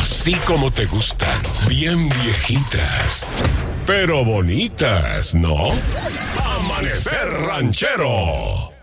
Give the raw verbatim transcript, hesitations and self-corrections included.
Así como te gustan, bien viejitas, pero bonitas, ¿no? Amanecer Ranchero.